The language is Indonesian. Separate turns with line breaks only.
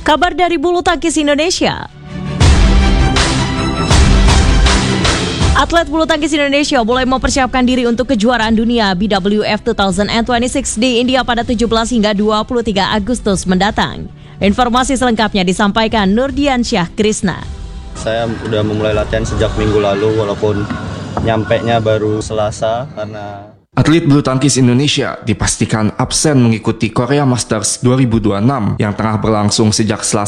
Kabar dari bulu tangkis Indonesia. Atlet bulu tangkis Indonesia mulai mempersiapkan diri untuk kejuaraan dunia BWF 2026 di India pada 17 hingga 23 Agustus mendatang. Informasi selengkapnya disampaikan Nurdiansyah Krisna.
Saya udah memulai latihan sejak minggu lalu, walaupun nyampenya baru Selasa karena...
Atlet bulu tangkis Indonesia dipastikan absen mengikuti Korea Masters 2026 yang tengah berlangsung sejak Selasa